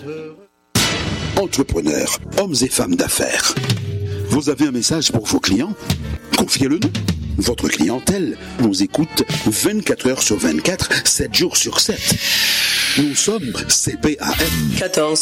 Entrepreneurs, hommes et femmes d'affaires. Vous avez un message pour vos clients? Confiez-le-nous. Votre clientèle nous écoute 24 heures sur 24, 7 jours sur 7. Nous sommes CPAM. 14.